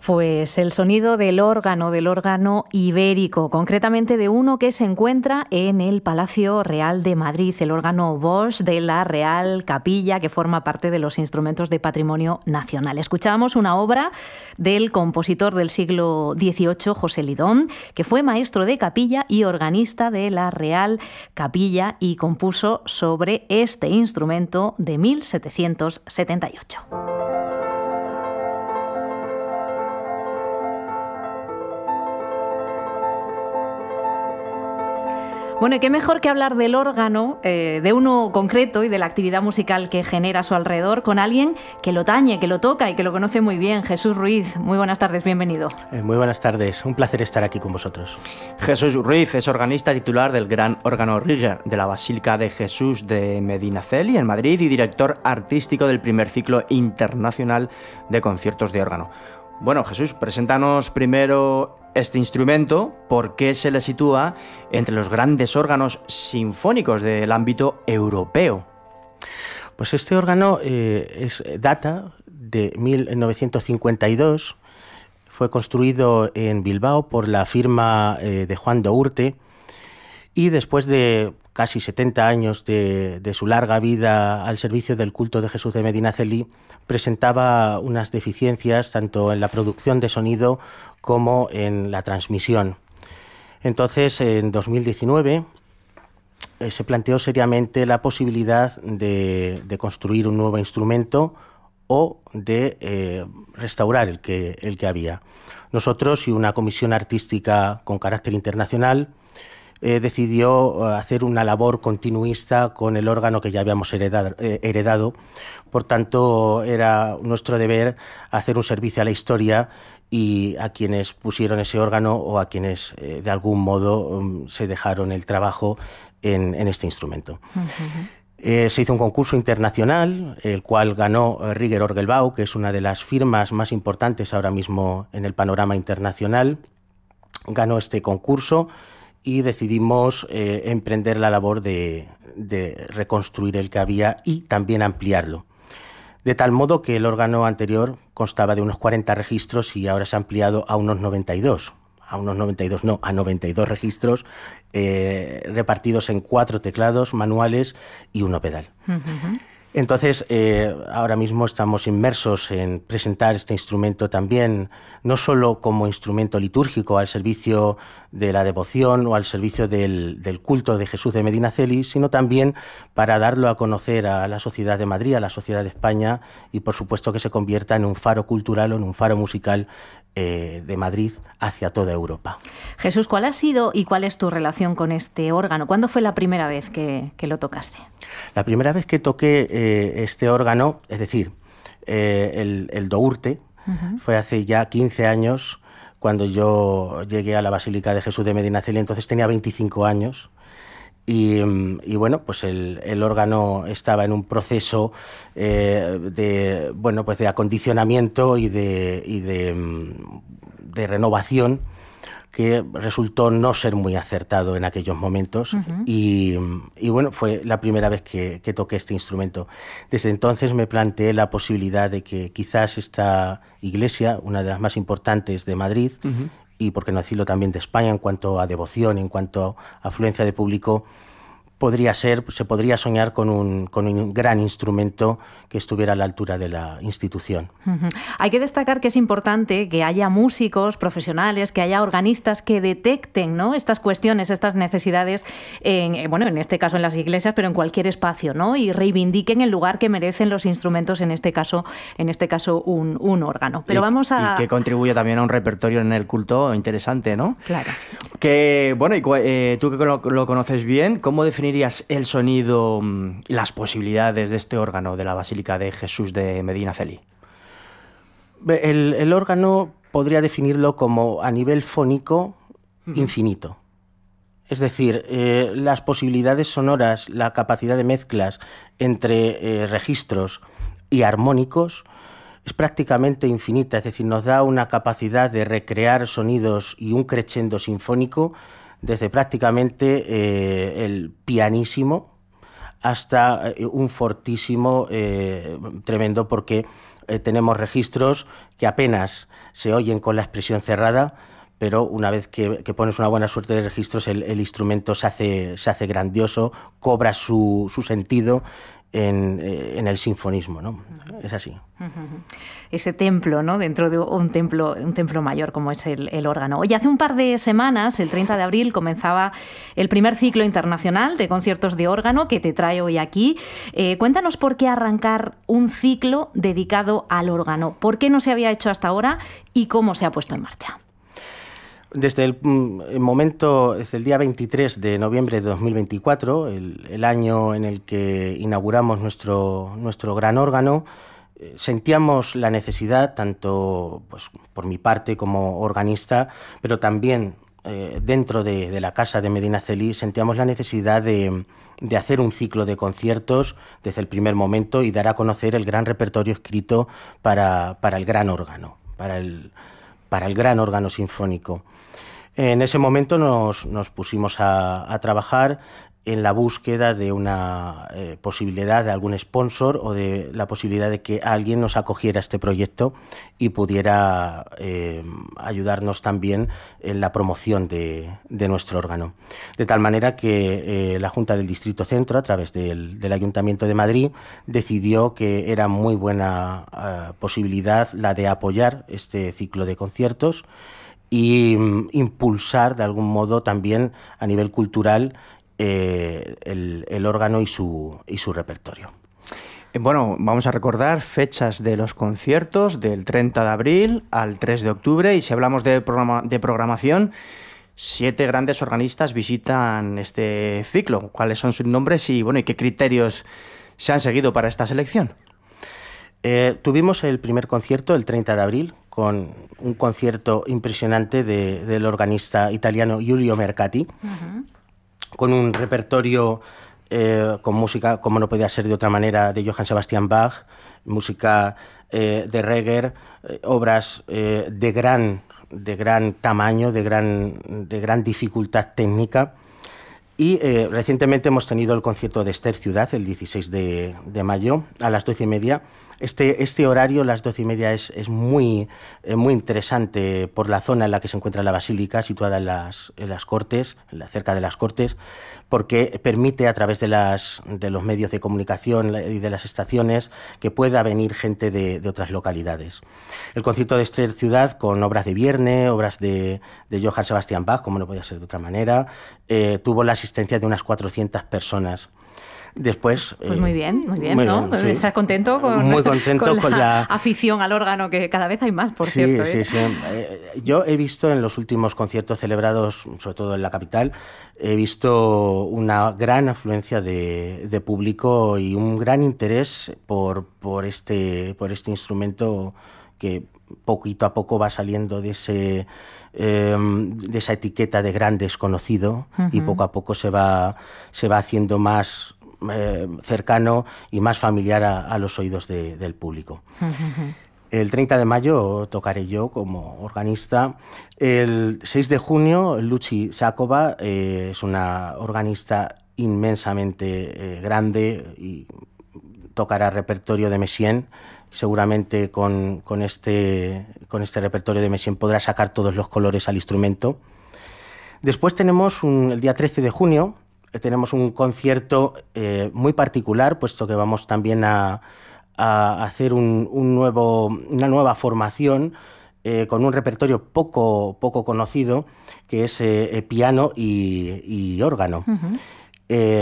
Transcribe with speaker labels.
Speaker 1: Pues el sonido del órgano ibérico, concretamente de uno que se encuentra en el Palacio Real de Madrid, el órgano Bosch de la Real Capilla, que forma parte de los instrumentos de patrimonio nacional. Escuchábamos una obra del compositor del siglo XVIII, José Lidón, que fue maestro de capilla y organista de la Real Capilla y compuso sobre este instrumento de 1778. Bueno, y qué mejor que hablar del órgano, de uno concreto y de la actividad musical que genera a su alrededor, con alguien que lo tañe, que lo toca y que lo conoce muy bien. Jesús Ruiz, muy buenas tardes, bienvenido.
Speaker 2: Muy buenas tardes, un placer estar aquí con vosotros.
Speaker 3: Jesús Ruiz es organista titular del gran órgano Rieger de la Basílica de Jesús de Medinaceli en Madrid y director artístico del primer ciclo internacional de conciertos de órgano. Bueno, Jesús, preséntanos primero este instrumento, por qué se le sitúa entre los grandes órganos sinfónicos del ámbito europeo.
Speaker 2: Pues este órgano data de 1952, fue construido en Bilbao por la firma de Juan de Urte y después de casi 70 años de su larga vida al servicio del culto de Jesús de Medinaceli, presentaba unas deficiencias tanto en la producción de sonido como en la transmisión. Entonces, en 2019 se planteó seriamente la posibilidad de construir un nuevo instrumento o de restaurar el que había. Nosotros y una comisión artística con carácter internacional decidió hacer una labor continuista con el órgano que ya habíamos heredado. Por tanto, era nuestro deber hacer un servicio a la historia y a quienes pusieron ese órgano o a quienes de algún modo se dejaron el trabajo en este instrumento. Uh-huh. Se hizo un concurso internacional, el cual ganó Rieger Orgelbau, que es una de las firmas más importantes ahora mismo en el panorama internacional. Ganó este concurso y decidimos emprender la labor de reconstruir el que había y también ampliarlo. De tal modo que el órgano anterior constaba de unos 40 registros y ahora se ha ampliado a unos 92. A 92 registros repartidos en 4 teclados manuales y 1 pedal. Uh-huh. Entonces, ahora mismo estamos inmersos en presentar este instrumento también, no solo como instrumento litúrgico al servicio de la devoción o al servicio del culto de Jesús de Medinaceli, sino también para darlo a conocer a la sociedad de Madrid, a la sociedad de España y, por supuesto, que se convierta en un faro cultural o en un faro musical de Madrid hacia toda Europa.
Speaker 1: Jesús, ¿cuál ha sido y cuál es tu relación con este órgano? ¿Cuándo fue la primera vez que lo tocaste?
Speaker 2: La primera vez que toqué este órgano, es decir, el Dourte, uh-huh, fue hace ya 15 años, cuando yo llegué a la Basílica de Jesús de Medinaceli. Entonces tenía 25 años. Y bueno, pues el órgano estaba en un proceso de acondicionamiento y de renovación que resultó no ser muy acertado en aquellos momentos. Uh-huh. Y bueno, fue la primera vez que toqué este instrumento. Desde entonces me planteé la posibilidad de que quizás esta iglesia, una de las más importantes de Madrid, uh-huh, y por qué no decirlo también de España en cuanto a devoción, en cuanto a afluencia de público, se podría soñar con un gran instrumento que estuviera a la altura de la institución.
Speaker 1: Uh-huh. Hay que destacar que es importante que haya músicos profesionales, que haya organistas que detecten, ¿no?, estas cuestiones, estas necesidades, en este caso en las iglesias, pero en cualquier espacio, ¿no?, y reivindiquen el lugar que merecen los instrumentos, en este caso un órgano. Pero
Speaker 3: y que contribuye también a un repertorio en el culto interesante, ¿no?
Speaker 1: Claro.
Speaker 3: Tú que lo conoces bien, ¿cómo definirías el sonido y las posibilidades de este órgano de la Basílica de Jesús de Medinaceli?
Speaker 2: El órgano podría definirlo como a nivel fónico infinito. Es decir, las posibilidades sonoras, la capacidad de mezclas entre registros y armónicos es prácticamente infinita. Es decir, nos da una capacidad de recrear sonidos y un crescendo sinfónico desde prácticamente el pianísimo hasta un fortísimo tremendo, porque tenemos registros que apenas se oyen con la expresión cerrada, pero una vez que pones una buena suerte de registros, el instrumento se hace grandioso, cobra su sentido en el sinfonismo, ¿no? Es así.
Speaker 1: Ese templo, ¿no? Dentro de un templo mayor como es el órgano. Oye, hace un par de semanas, el 30 de abril, comenzaba el primer ciclo internacional de conciertos de órgano que te trae hoy aquí. Cuéntanos por qué arrancar un ciclo dedicado al órgano. ¿Por qué no se había hecho hasta ahora y cómo se ha puesto en marcha?
Speaker 2: Desde el momento, desde el día 23 de noviembre de 2024, el año en el que inauguramos nuestro gran órgano, sentíamos la necesidad, tanto pues, por mi parte como organista, pero también dentro de la casa de Medinaceli, sentíamos la necesidad de hacer un ciclo de conciertos desde el primer momento y dar a conocer el gran repertorio escrito para el gran órgano, para el gran órgano sinfónico. En ese momento nos pusimos a trabajar en la búsqueda de una posibilidad de algún sponsor o de la posibilidad de que alguien nos acogiera a este proyecto y pudiera ayudarnos también en la promoción de nuestro órgano. De tal manera que la Junta del Distrito Centro, a través del Ayuntamiento de Madrid, decidió que era muy buena posibilidad la de apoyar este ciclo de conciertos y impulsar de algún modo también a nivel cultural el órgano y su repertorio.
Speaker 3: Bueno, vamos a recordar fechas de los conciertos del 30 de abril al 3 de octubre y si hablamos de programación, 7 grandes organistas visitan este ciclo. ¿Cuáles son sus nombres y qué criterios se han seguido para esta selección?
Speaker 2: Tuvimos el primer concierto el 30 de abril con un concierto impresionante del organista italiano Giulio Mercati, con un repertorio con música, como no podía ser de otra manera, de Johann Sebastian Bach, música de Reger, obras de gran tamaño, de gran dificultad técnica. Y recientemente hemos tenido el concierto de Esther Ciudad, el 16 de mayo, a las 12:30. Este horario, las 12:30, es muy interesante por la zona en la que se encuentra la basílica, situada en las Cortes, cerca de las Cortes, porque permite a través de los medios de comunicación y de las estaciones que pueda venir gente de otras localidades. El concierto de Esther Ciudad, con obras de Vierne, obras de Johann Sebastian Bach, como no podía ser de otra manera, tuvo la asistencia de unas 400 personas. Después...
Speaker 1: Pues muy bien, ¿no? Sí. ¿Estás contento
Speaker 2: muy contento
Speaker 1: con la afición al órgano, que cada vez hay más, por cierto?
Speaker 2: Sí. Yo he visto en los últimos conciertos celebrados, sobre todo en la capital, he visto una gran afluencia de público y un gran interés por este instrumento que poquito a poco va saliendo de esa etiqueta de gran desconocido, y poco a poco se va haciendo más cercano y más familiar a los oídos del público. El 30 de mayo tocaré yo como organista. El 6 de junio, Lucy Sakova es una organista inmensamente grande y tocará repertorio de Messiaen. Seguramente con este repertorio de Messiaen podrá sacar todos los colores al instrumento. Después tenemos el día 13 de junio, tenemos un concierto muy particular, puesto que vamos también a hacer una nueva formación con un repertorio poco conocido, que es piano y órgano.